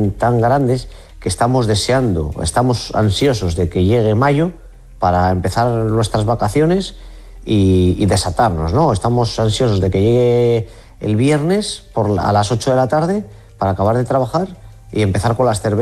tan grandes que estamos ansiosos de que llegue mayo para empezar nuestras vacaciones y desatarnos, ¿no? Estamos ansiosos de que llegue el viernes a las 8 de la tarde para acabar de trabajar y empezar con las cervezas